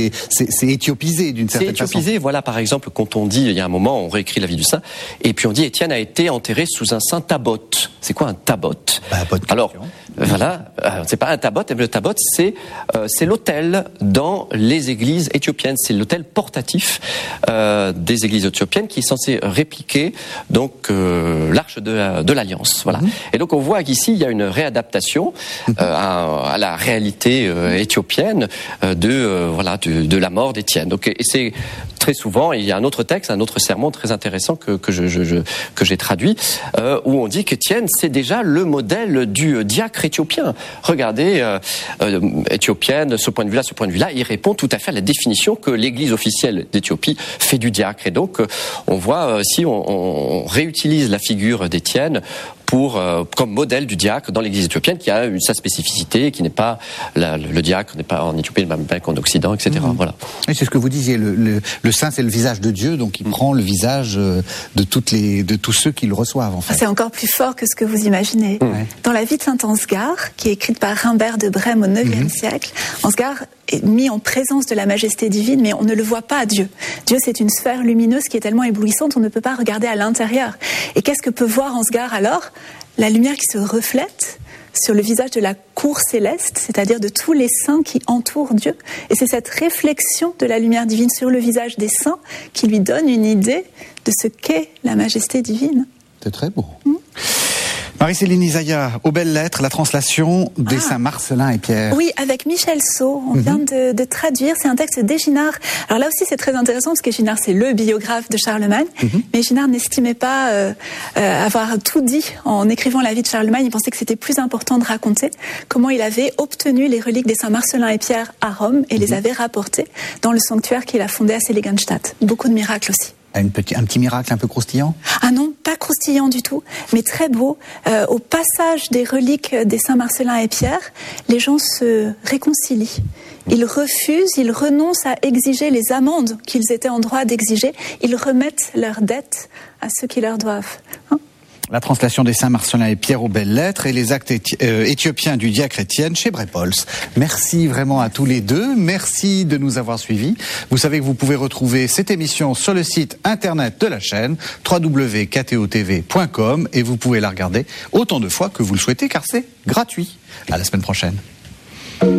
c'est éthiopisé d'une certaine façon. C'est éthiopisé, voilà, par exemple, quand on dit, il y a un moment, on réécrit la vie du saint, et puis on dit Étienne a été enterré sous un saint tabot. C'est quoi un tabot? Alors, voilà, c'est pas un tabot, mais le tabot, c'est l'autel dans les églises éthiopiennes. C'est l'autel portatif des églises éthiopiennes qui est censé répliquer donc l'arche de l'Alliance. Voilà. Et donc on voit qu'ici il y a une réadaptation à la réalité éthiopienne de la mort d'Étienne. Donc et c'est très souvent, il y a un autre texte, un autre sermon très intéressant que j'ai traduit, où on dit qu'Étienne, c'est déjà le modèle du diacre éthiopien. Regardez, éthiopienne, de ce point de vue-là, il répond tout à fait à la définition que l'Église officielle d'Éthiopie fait du diacre. Et donc, on voit, si on réutilise la figure d'Étienne comme modèle du diacre dans l'Église éthiopienne, qui a sa spécificité, qui n'est pas le diacre n'est pas en Éthiopie le même qu'en Occident, etc. Voilà. Et c'est ce que vous disiez, le saint c'est le visage de Dieu, donc il prend le visage de tous ceux qui le reçoivent en fait. C'est encore plus fort que ce que vous imaginez. Dans la vie de saint Ansgar, qui est écrite par Rimbert de Brême au IXe siècle, Ansgar est mis en présence de la majesté divine, mais on ne le voit pas, Dieu. Dieu, c'est une sphère lumineuse qui est tellement éblouissante, on ne peut pas regarder à l'intérieur. Et qu'est-ce que peut voir Ansgar alors? La lumière qui se reflète sur le visage de la cour céleste, c'est-à-dire de tous les saints qui entourent Dieu. Et c'est cette réflexion de la lumière divine sur le visage des saints qui lui donne une idée de ce qu'est la majesté divine. C'est très beau. Marie-Céline Isaïa, aux belles lettres, la translation des saints Marcellin et Pierre. Oui, avec Michel Saut, on vient de traduire, c'est un texte d'Éginard. Alors là aussi c'est très intéressant parce qu'Éginard c'est le biographe de Charlemagne, mais Éginard n'estimait pas avoir tout dit en écrivant la vie de Charlemagne, il pensait que c'était plus important de raconter comment il avait obtenu les reliques des saints Marcellin et Pierre à Rome et les avait rapportées dans le sanctuaire qu'il a fondé à Seligenstadt. Beaucoup de miracles aussi. Un petit miracle un peu croustillant? Ah non, pas croustillant du tout, mais très beau. Au passage des reliques des saints Marcellin et Pierre, les gens se réconcilient. Ils refusent, ils renoncent à exiger les amendes qu'ils étaient en droit d'exiger. Ils remettent leurs dettes à ceux qui leur doivent. La translation des saints Marcellin et Pierre aux belles lettres et les actes éthiopiens du diacre Étienne chez Brepols. Merci vraiment à tous les deux. Merci de nous avoir suivis. Vous savez que vous pouvez retrouver cette émission sur le site internet de la chaîne www.ktotv.com et vous pouvez la regarder autant de fois que vous le souhaitez car c'est gratuit. À la semaine prochaine.